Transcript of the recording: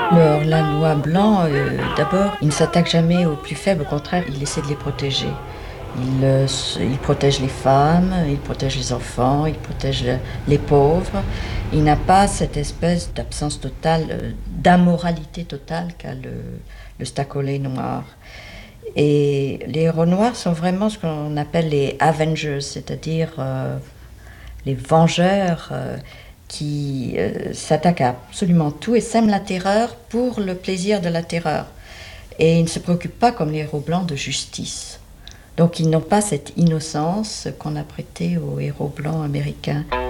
Le hors-la-loi blanc, d'abord, il ne s'attaque jamais aux plus faibles, au contraire, il essaie de les protéger. Il protège les femmes, il protège les enfants, il protège les pauvres. Il n'a pas cette espèce d'absence totale, d'ammoralité totale qu'a le Stacolé noir. Et les héros noirs sont vraiment ce qu'on appelle les Avengers, c'est-à-dire les vengeurs qui s'attaquent à absolument tout et sèment la terreur pour le plaisir de la terreur. Et ils ne se préoccupent pas, comme les héros blancs, de justice. Donc ils n'ont pas cette innocence qu'on a prêtée aux héros blancs américains.